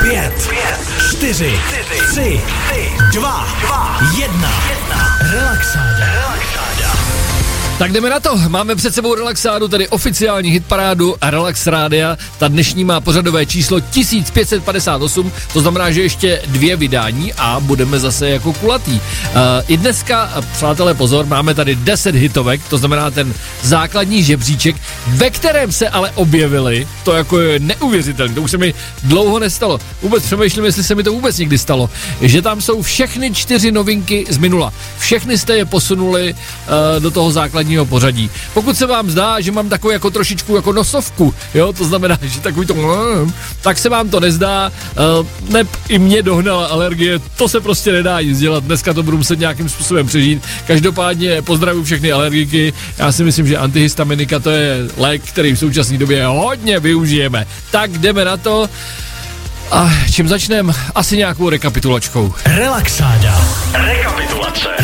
5, 4, 3, 2, 1. Relaxáda. Tak jdeme na to, máme před sebou Relaxádu, tedy oficiální hitparádu a Relax Rádia. Ta dnešní má pořadové číslo 1558, to znamená, že ještě 2 vydání a budeme zase jako kulatý. I dneska, přátelé, pozor, máme tady 10 hitovek, to znamená ten základní žebříček, ve kterém se ale objevily, to jako je neuvěřitelné, to už se mi dlouho nestalo. Vůbec přemýšlím, jestli se mi to vůbec někdy stalo, že tam jsou všechny 4 novinky z minula. Všechny jste je posunuli do toho základního pořadí. Pokud se vám zdá, že mám takovou jako trošičku jako nosovku, jo, to znamená, že takový to, tak se vám to nezdá, i mě dohnala alergie, to se prostě nedá nic dělat, dneska to budu muset nějakým způsobem přežít. Každopádně pozdravuji všechny alergiky, já si myslím, že antihistaminika to je lék, který v současné době hodně využijeme. Tak jdeme na to. A čím začneme? Asi nějakou rekapitulačkou. Relaxáda. Rekapitulace.